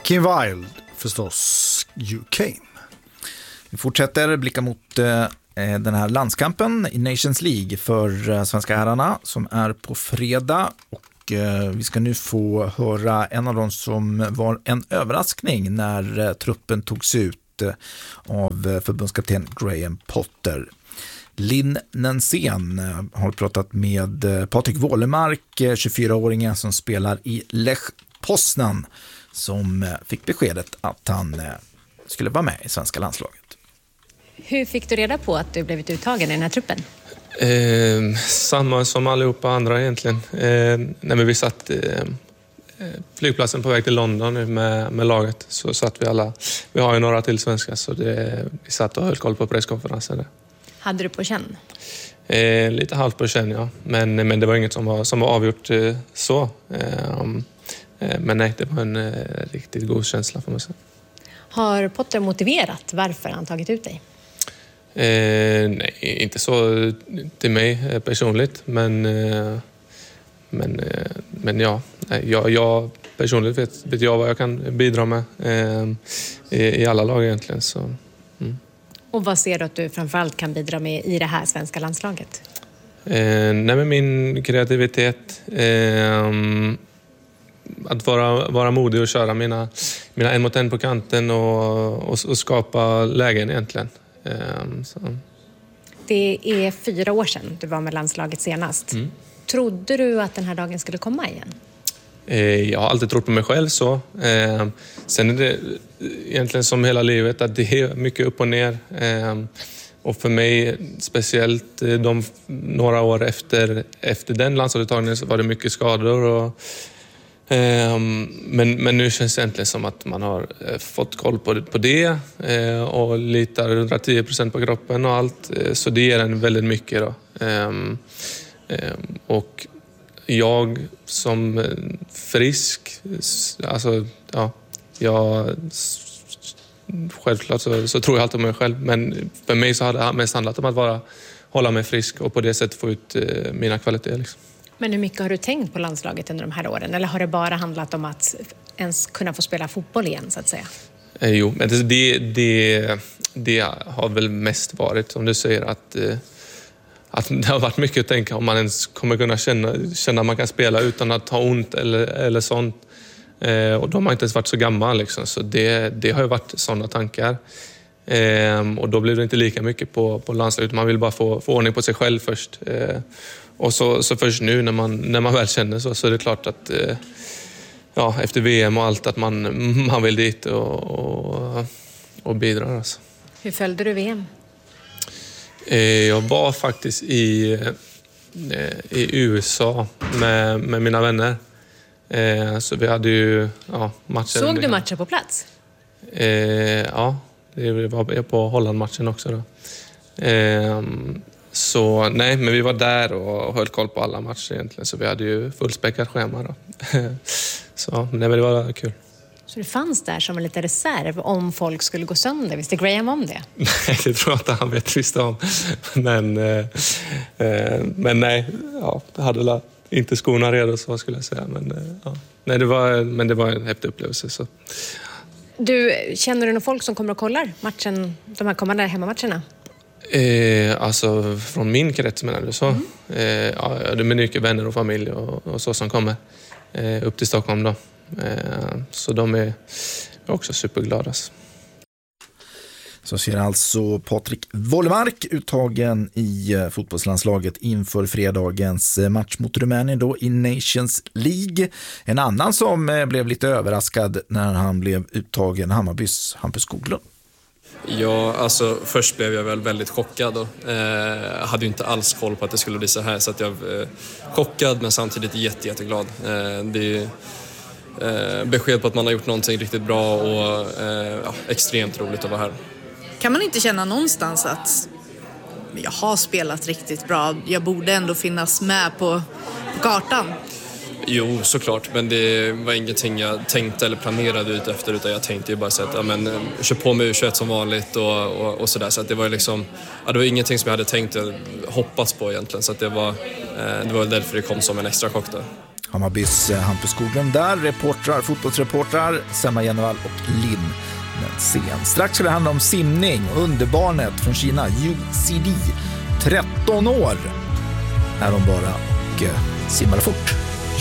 Kim Wilde, förstås, You Came. Vi fortsätter blicka mot den här landskampen i Nations League för svenska herrarna som är på fredag. Och vi ska nu få höra en av dem som var en överraskning när truppen togs ut av förbundskapten Graham Potter. Linn Nensén har pratat med Patrik Wålemark, 24-åringen som spelar i Lech Poznan, som fick beskedet att han skulle vara med i svenska landslaget. Hur fick du reda på att du blivit uttagen i den här truppen? Samma som allihopa andra egentligen. När vi satt flygplatsen på väg till London nu med laget, så satt vi alla, vi har ju några till svenska, så vi satt och höll koll på presskonferensen. Hade du på känn? Lite halvt på känn, ja. Men det var inget som var avgjort så. Men nej, det var en riktigt god känsla för mig. Har Potter motiverat varför han tagit ut dig? Nej, inte så till mig personligt, men ja, jag personligt vet jag vad jag kan bidra med i alla lag egentligen. Så. Och vad ser du att du framförallt kan bidra med i det här svenska landslaget? Nej, men min kreativitet, att vara modig och köra mina 1-mot-1 på kanten och skapa lägen egentligen. Så. Det är 4 år sedan du var med landslaget senast. Trodde du att den här dagen skulle komma igen? Jag har alltid trott på mig själv så. Sen är det egentligen som hela livet att det är mycket upp och ner. Och för mig, speciellt några år efter den landslagsuttagningen, så var det mycket skador. Men nu känns det egentligen som att man har fått koll på det och litar 110% på kroppen och allt. Så det ger en väldigt mycket då. Och jag som frisk, alltså ja, självklart så tror jag alltid om mig själv, men för mig så har det mest handlat om att hålla mig frisk och på det sättet få ut mina kvaliteter liksom. Men hur mycket har du tänkt på landslaget under de här åren? Eller har det bara handlat om att ens kunna få spela fotboll igen, så att säga? Jo, men det har väl mest varit, som du säger, att det har varit mycket att tänka om man ens kommer kunna känna att man kan spela utan att ha ont eller sånt. Och då har man inte ens varit så gammal liksom. Så det har ju varit sådana tankar. Och då blir det inte lika mycket på landslaget. Man vill bara få ordning på sig själv först. Och så först nu när man väl känner så är det klart att efter VM och allt att man vill dit och bidra. Alltså. Hur följde du VM? Jag var faktiskt i USA med mina vänner. Så vi hade ju matchen. Såg du matchen på plats? Ja, det var på Holland-matchen också då. Så nej, men vi var där och höll koll på alla matcher egentligen. Så vi hade ju fullspäckat schema då. Så nej, men det var kul. Så du fanns där som en liten reserv om folk skulle gå sönder? Visste Graham om det? Nej, det tror jag inte han vet visst om. Men nej, det hade inte skorna redo så skulle jag säga. Nej, det var en häftig upplevelse. Så. Du, känner du någon folk som kommer och kollar de här kommande hemmamatcherna? Alltså från min krets menar du så? Det är mycket vänner och familj och så som kommer upp till Stockholm då. Så de är också superglada. Så ser alltså Patrik Wålemark uttagen i fotbollslandslaget inför fredagens match mot Rumänien då i Nations League. En annan som blev lite överraskad när han blev uttagen, Hammarbys Hampus Skoglund. Ja, alltså först blev jag väl väldigt chockad och hade ju inte alls koll på att det skulle bli så här, så att jag chockad men samtidigt jätteglad. Det är besked på att man har gjort någonting riktigt bra och extremt roligt att vara här. Kan man inte känna någonstans att jag har spelat riktigt bra, jag borde ändå finnas med på kartan? Jo, såklart, men det var ingenting jag tänkte eller planerade ut efter, utan jag tänkte ju bara så att kör på med U21 som vanligt och sådär, så att det var liksom, det var ingenting som jag hade tänkt hoppats på egentligen, så att det var därför det kom som en extra chock där. Hammarbys Hampus Skoglund där, fotbollsreportrar Semma Jenevall och Linn Nensén. Strax ska det handla om simning, underbarnet från Kina, UCD, 13 år är hon bara och simmar fort.